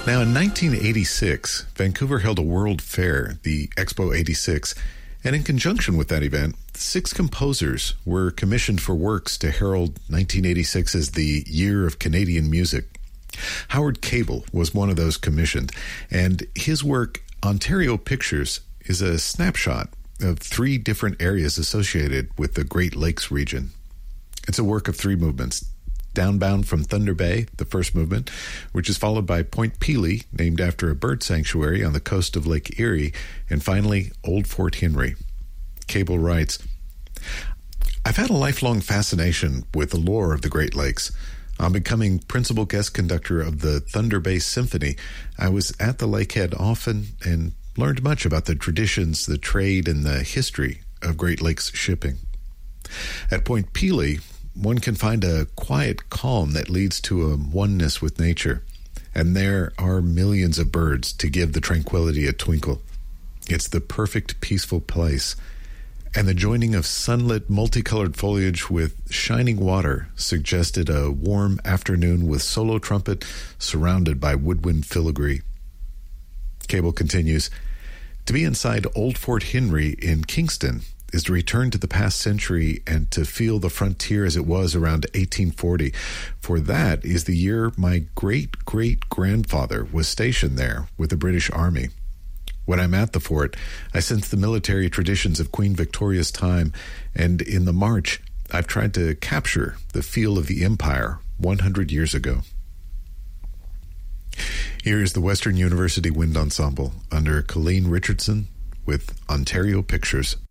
Now, in 1986, Vancouver held a World Fair, the Expo 86, and in conjunction with that event, 6 composers were commissioned for works to herald 1986 as the Year of Canadian Music. Howard Cable was one of those commissioned, and his work, Ontario Pictures, is a snapshot of 3 different areas associated with the Great Lakes region. It's a work of 3 movements. Downbound from Thunder Bay, the first movement, which is followed by Point Pelee, named after a bird sanctuary on the coast of Lake Erie, and finally, Old Fort Henry. Cable writes, I've had a lifelong fascination with the lore of the Great Lakes. On becoming principal guest conductor of the Thunder Bay Symphony, I was at the lakehead often and learned much about the traditions, the trade, and the history of Great Lakes shipping. At Point Pelee, one can find a quiet calm that leads to a oneness with nature, and there are millions of birds to give the tranquility a twinkle. It's the perfect peaceful place, and the joining of sunlit, multicolored foliage with shining water suggested a warm afternoon with solo trumpet surrounded by woodwind filigree. Cable continues, to be inside Old Fort Henry in Kingston is to return to the past century and to feel the frontier as it was around 1840, for that is the year my great-great-grandfather was stationed there with the British Army. When I'm at the fort, I sense the military traditions of Queen Victoria's time, and in the march, I've tried to capture the feel of the Empire 100 years ago. Here is the Western University Wind Ensemble under Colleen Richardson with Ontario Pictures.